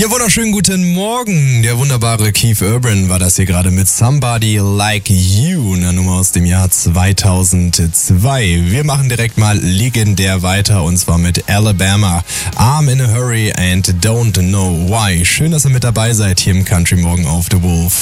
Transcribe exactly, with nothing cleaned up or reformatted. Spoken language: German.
Ja, wunderschönen guten Morgen. Der wunderbare Keith Urban war das hier gerade mit Somebody Like You, eine Nummer aus dem Jahr zweitausendzwei. Wir machen direkt mal legendär weiter und zwar mit Alabama. I'm in a hurry and don't know why. Schön, dass ihr mit dabei seid hier im Country Morgen auf The Wolf.